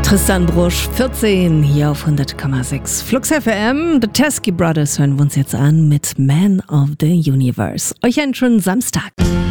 Tristan Brusch, 14, hier auf 100,6. Flux FM, The Teskey Brothers hören wir uns jetzt an mit Man of the Universe. Euch einen schönen Samstag.